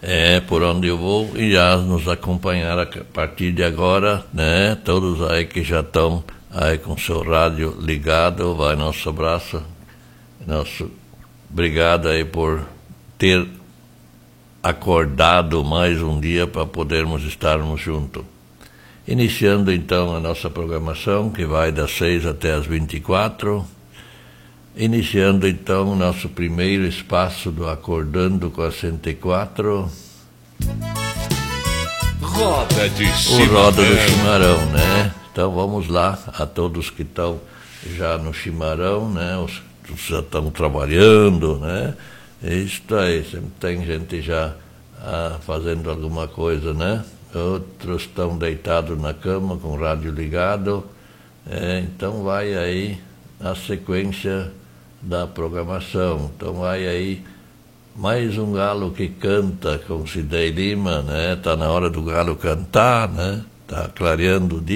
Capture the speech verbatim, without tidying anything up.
É, por onde eu vou, e já nos acompanhar a partir de agora, né? Todos aí que já estão aí com seu rádio ligado, vai nosso abraço, nosso obrigado aí por ter acordado mais um dia para podermos estarmos juntos. Iniciando então a nossa programação, que vai das seis até as vinte e quatro. Iniciando então o nosso primeiro espaço do Acordando com a cento e quatro. Roda de Chimarrão. O Roda do Chimarrão, né? Então vamos lá, a todos que estão já no chimarrão, né? Os que já estão trabalhando, né? Isso aí, sempre tem gente já ah, fazendo alguma coisa, né? Outros estão deitados na cama com o rádio ligado. É, então vai aí a sequência da programação. Então vai aí mais um galo que canta com Cidei Lima, né? Tá na hora do galo cantar, né? Tá clareando o dia.